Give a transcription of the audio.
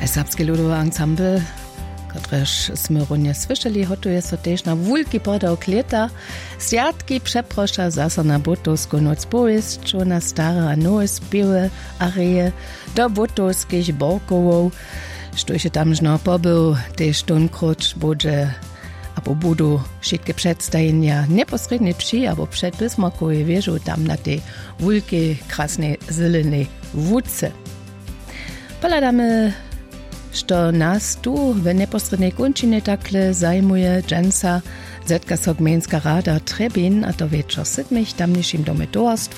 Serbski ludowy ensemble, któreż sme runie słyszeli, hotuje so też na wulki podał klieta, zjadki przeprosza zasa na butowsku noc powieść, čo na stare a nowe spiewy a reje, do butowskich borkowow, što się tam żno pobył, też tunkrucz bude, abo budu wszystkie przedstawienia nieposrednie przy, abo przed Bismarckowej wieżu, tam na tej wulki krasnej zelenej wódce. Poladamy, što nas tu w neposrednej kończynie takle zajmuje dżęsa Zetka Sogmeńska Rada Trebin, a to wieczor sydmich tamniejszym domy towarstwu.